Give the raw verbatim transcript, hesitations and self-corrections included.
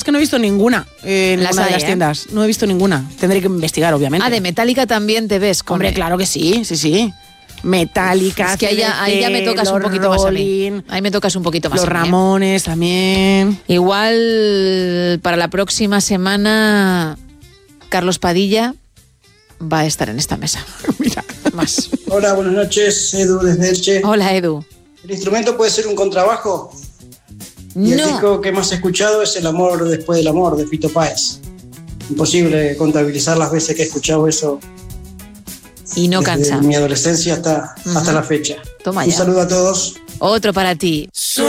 que no he visto ninguna eh, en Las ninguna hay, de las ¿eh? tiendas. No he visto ninguna. Tendré que investigar, obviamente. Ah, de Metallica también te ves. Come. Hombre, claro que sí, sí, sí. Metallica, Es que ahí ya, ahí ya me tocas un poquito más a mí. Ahí me tocas un poquito más Los a mí. Ramones ¿eh? también. Igual para la próxima semana Carlos Padilla va a estar en esta mesa. Mira, más. Hola, buenas noches, Edu desde Elche. Hola, Edu. ¿El instrumento puede ser un contrabajo? Y el No. disco que más he escuchado es El amor después del amor, de Fito Páez. Imposible contabilizar las veces que he escuchado eso. Y no desde cansa. mi adolescencia hasta, Uh-huh. hasta la fecha. Toma Un ya. saludo a todos. Otro para ti.